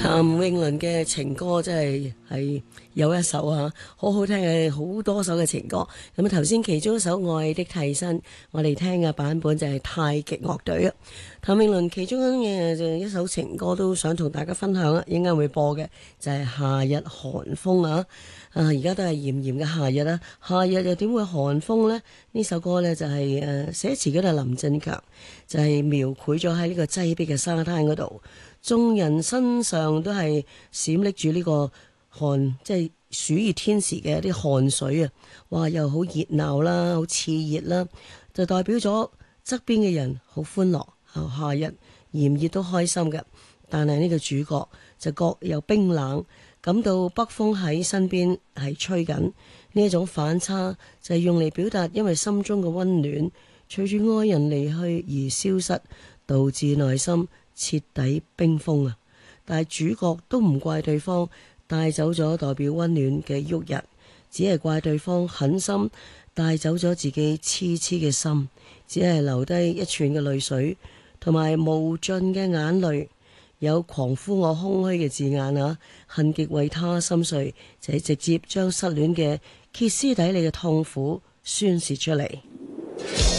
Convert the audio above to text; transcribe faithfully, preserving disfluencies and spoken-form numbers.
譚詠麟嘅情歌真係係有一首啊，好好聽嘅，好多首嘅情歌。咁啊，頭先其中一首《愛的替身》，我哋聽嘅版本就係太極樂隊啊。譚詠麟其中嘅就一首情歌都想同大家分享啊，應該會播嘅就係、是《夏日寒風》啊。啊，而家都係炎炎嘅夏日啦，夏日又點會寒風呢？呢首歌呢，就係、是、誒寫詞嗰度林振強，就係、是、描繪咗喺呢個擠迫嘅沙灘嗰度。眾人身上都係閃爍住呢個汗，即係暑熱天時嘅一啲汗水啊！哇，又好熱鬧啦，好熾熱啦，就代表咗側邊嘅人好歡樂。夏日炎熱都開心嘅，但係呢個主角就各有冰冷，感到北風喺身邊係吹緊。呢一種反差就係用嚟表達，因為心中嘅溫暖隨住愛人離去而消失，導致內心徹底冰封啊！但係主角都唔怪對方帶走咗代表溫暖嘅旭日，只係怪對方狠心帶走咗自己痴痴嘅心，只係留低一串嘅淚水同埋無盡嘅眼淚，有狂呼我空虛嘅字眼啊！恨極為他心碎，就係直接將失戀嘅歇斯底里嘅痛苦宣泄出嚟。